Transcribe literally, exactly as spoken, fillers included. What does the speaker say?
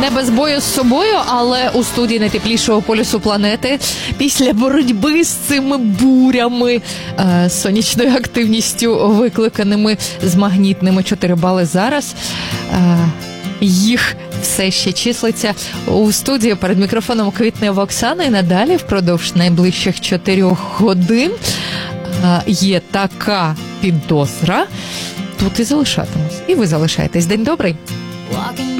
не без бою з собою, але у студії найтеплішого полюсу планети після боротьби з цими бурями, е, сонячною активністю, викликаними з магнітними чотири бали зараз, е, їх все ще числиться у студії. Перед мікрофоном Квітнева Оксана, і надалі впродовж найближчих чотирьох годин е, є така підозра. Тут і залишатимось. І ви залишаєтесь. День добрий!